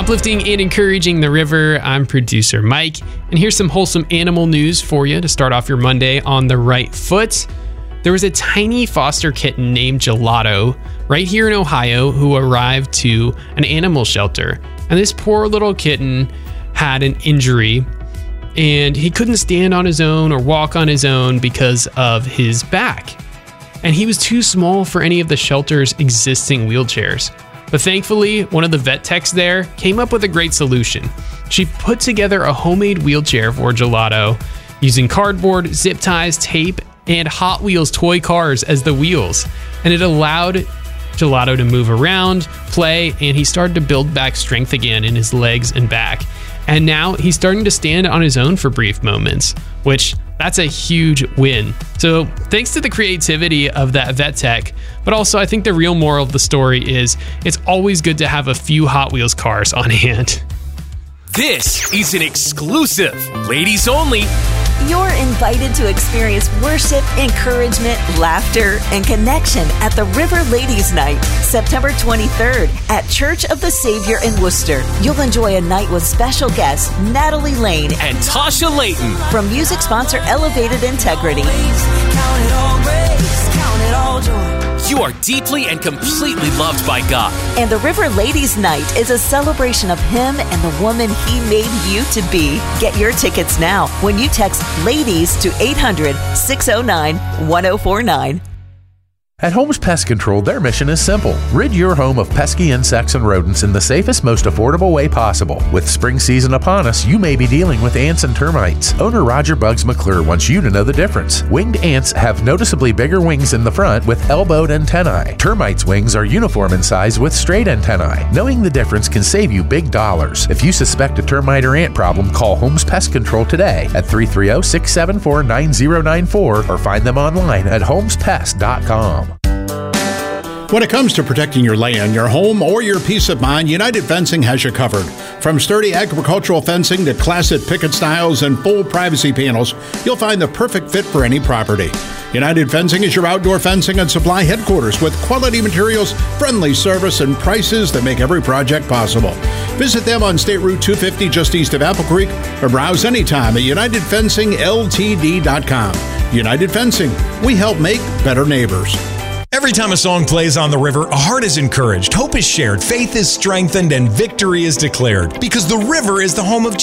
Uplifting and encouraging the river, I'm producer Mike, and here's some wholesome animal news for you to start off your Monday on the right foot. There was a tiny foster kitten named Gelato right here in Ohio who arrived to an animal shelter. And this poor little kitten had an injury, and he couldn't stand on his own or walk on his own because of his back. And he was too small for any of the shelter's existing wheelchairs. But thankfully, one of the vet techs there came up with a great solution. She put together a homemade wheelchair for Gelato using cardboard, zip ties, tape, and Hot Wheels toy cars as the wheels. And it allowed Gelato to move around, play, and he started to build back strength again in his legs and back. And now he's starting to stand on his own for brief moments, which that's a huge win. So thanks to the creativity of that vet tech, but also I think the real moral of the story is it's always good to have a few Hot Wheels cars on hand. This is an exclusive, ladies only. You're invited to experience worship, encouragement, laughter, and connection at the River Ladies Night, September 23rd at Church of the Savior in Worcester. You'll enjoy a night with special guests Natalie Lane and Tasha Layton from music sponsor Elevated Integrity. You are deeply and completely loved by God. And the River Ladies Night is a celebration of Him and the woman He made you to be. Get your tickets now when you text LADIES to 800-609-1049. At Holmes Pest Control, their mission is simple. Rid your home of pesky insects and rodents in the safest, most affordable way possible. With spring season upon us, you may be dealing with ants and termites. Owner Roger Bugs McClure wants you to know the difference. Winged ants have noticeably bigger wings in the front with elbowed antennae. Termites' wings are uniform in size with straight antennae. Knowing the difference can save you big dollars. If you suspect a termite or ant problem, call Holmes Pest Control today at 330-674-9094 or find them online at holmespest.com. When it comes to protecting your land, your home, or your peace of mind, United Fencing has you covered. From sturdy agricultural fencing to classic picket styles and full privacy panels, you'll find the perfect fit for any property. United Fencing is your outdoor fencing and supply headquarters with quality materials, friendly service, and prices that make every project possible. Visit them on State Route 250 just east of Apple Creek or browse anytime at UnitedFencingLTD.com. United Fencing, we help make better neighbors. Every time a song plays on the river, a heart is encouraged, hope is shared, faith is strengthened, and victory is declared. Because the river is the home of